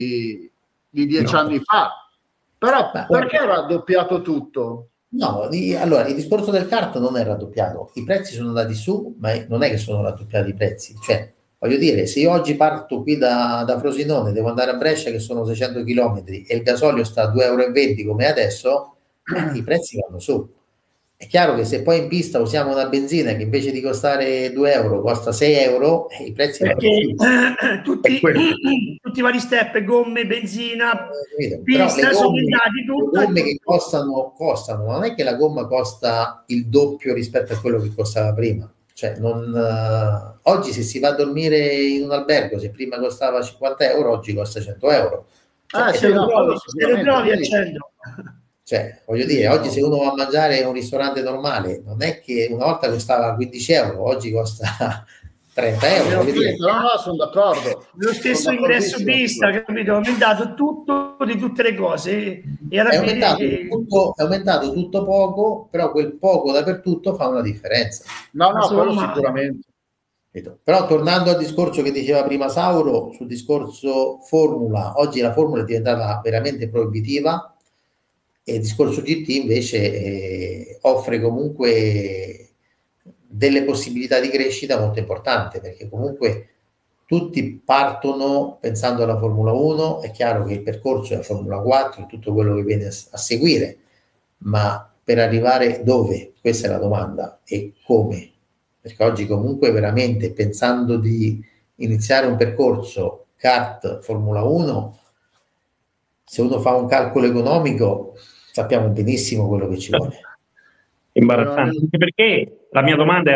di 10 anni fa. Però perché è raddoppiato tutto? No, allora il discorso del kart non è raddoppiato, i prezzi sono andati su, ma non è che sono raddoppiati i prezzi, cioè voglio dire, se io oggi parto qui da Frosinone, devo andare a Brescia che sono 600 km e il gasolio sta a 2,20 € come adesso, i prezzi vanno su. È chiaro che se poi in pista usiamo una benzina che invece di costare 2 euro costa 6 euro, i prezzi vanno su. Tutti i vari step, gomme, benzina, però le sono gomme, andati tutto. Le gomme che costano, ma non è che la gomma costa il doppio rispetto a quello che costava prima. Cioè, oggi se si va a dormire in un albergo, se prima costava 50 euro, oggi costa 100 euro. Cioè, se lo trovi a 100. Cioè, voglio dire, oggi se uno va a mangiare in un ristorante normale, non è che una volta costava 15 euro, oggi costa 30 euro. No, sono d'accordo. Lo stesso ingresso pista, capito? È aumentato tutto di tutte le cose. E alla è aumentato tutto poco, però quel poco dappertutto fa una differenza. No, quello sicuramente. Però tornando al discorso che diceva prima Sauro, sul discorso formula, oggi la formula è diventata veramente proibitiva e il discorso GT invece offre comunque delle possibilità di crescita molto importanti, perché comunque tutti partono pensando alla Formula 1, è chiaro che il percorso è la Formula 4 e tutto quello che viene a seguire, ma per arrivare dove? Questa è la domanda, e come? Perché oggi comunque veramente pensando di iniziare un percorso kart Formula 1, se uno fa un calcolo economico sappiamo benissimo quello che ci vuole. Imbarazzante, anche perché la mia domanda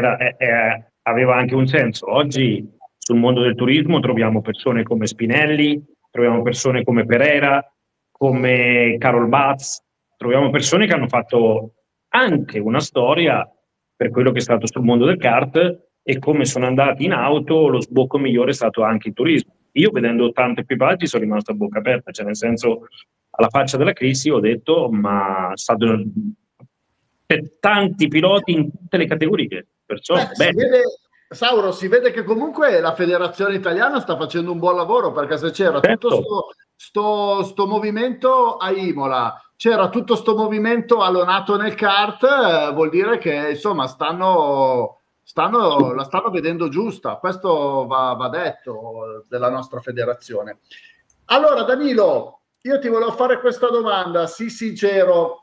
aveva anche un senso. Oggi sul mondo del turismo troviamo persone come Spinelli, troviamo persone come Pereira, come Carol Batz, troviamo persone che hanno fatto anche una storia per quello che è stato sul mondo del kart, e come sono andati in auto lo sbocco migliore è stato anche il turismo. Io vedendo tanti equipaggi sono rimasto a bocca aperta, cioè nel senso, alla faccia della crisi ho detto, ma stato per tanti piloti in tutte le categorie. Perciò, Sauro, si vede che comunque la federazione italiana sta facendo un buon lavoro, perché se c'era tutto sto movimento a Imola, c'era tutto sto movimento a Lonato nel kart, vuol dire che insomma la stanno vedendo giusta. Questo va detto della nostra federazione. Allora Danilo, io ti volevo fare questa domanda, sii sincero.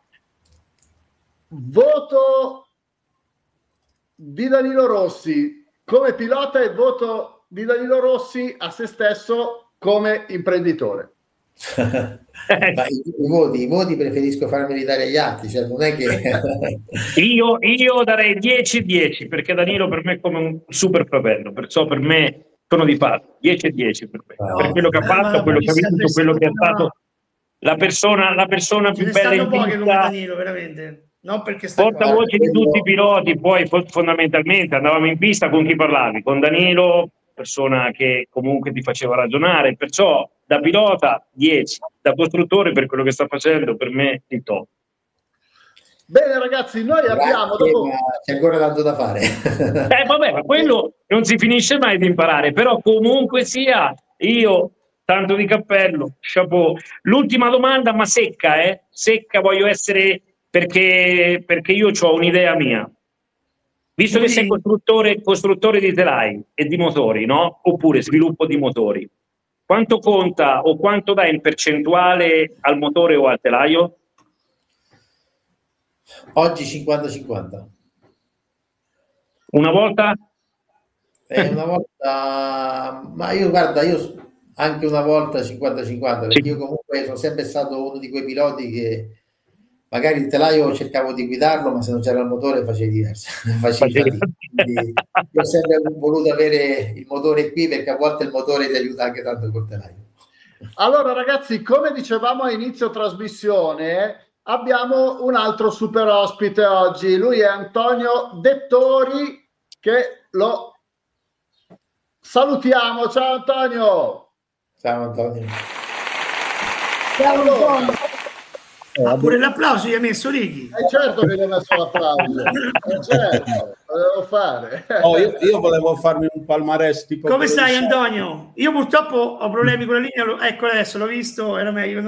Voto di Danilo Rossi come pilota e voto di Danilo Rossi a se stesso come imprenditore. Ma i voti preferisco farmeli dare agli altri, cioè non è che io darei 10-10 perché Danilo per me è come un super fratello, perciò per me sono di fatto 10-10 per me, per quello che ha fatto, quello che ha vinto, quello che è stato la persona più bella in poche vita. come Danilo, veramente. Non perché portavoce di tutti i piloti. Poi fondamentalmente andavamo in pista, con chi parlavi? Con Danilo, persona che comunque ti faceva ragionare, perciò da pilota 10, da costruttore per quello che sta facendo per me il top. Bene ragazzi, noi abbiamo c'è ancora tanto da fare. Vabbè, ma quello non si finisce mai di imparare, però comunque sia, io tanto di cappello, chapeau. L'ultima domanda, ma secca, secca, voglio essere, perché io ho un'idea mia. Visto che sei costruttore di telai e di motori, no? Oppure sviluppo di motori, quanto conta o quanto dai in percentuale al motore o al telaio? Oggi 50-50. Una volta? Una volta, ma io anche una volta 50-50, perché io comunque sono sempre stato uno di quei piloti che magari il telaio cercavo di guidarlo, ma se non c'era il motore facevi diverso. Quindi io ho sempre voluto avere il motore qui, perché a volte il motore ti aiuta anche tanto col telaio. Allora ragazzi, come dicevamo a inizio trasmissione, abbiamo un altro super ospite oggi. Lui è Antonio Dettori, che lo salutiamo. Ciao Antonio. Ciao Antonio. Ciao Antonio. pure l'applauso gli ha messo Righi. Certo che gli ha messo l'applauso. Certo, lo devo fare. Io volevo farmi un palmarès tipo. Come stai, Antonio? Io purtroppo ho problemi con la linea. Ecco, adesso l'ho visto, era meglio.